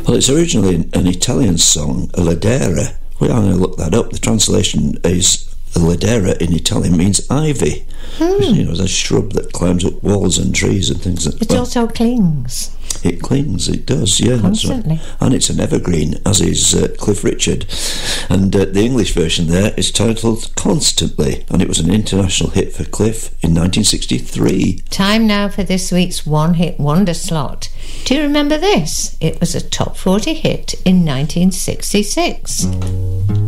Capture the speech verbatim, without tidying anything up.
Well, it's originally an Italian song, a ladera. Well, I'm going to look that up. The translation is a ladera in Italian means ivy. Hmm. You know, it's a shrub that climbs up walls and trees and things. That, it well, also clings. It clings, it does, yeah. Constantly. That's right. And it's an evergreen, as is uh, Cliff Richard. And uh, the English version there is titled Constantly, and it was an international hit for Cliff in nineteen sixty-three. Time now for this week's One Hit Wonder slot. Do you remember this? It was a top forty hit in nineteen sixty-six. Mm.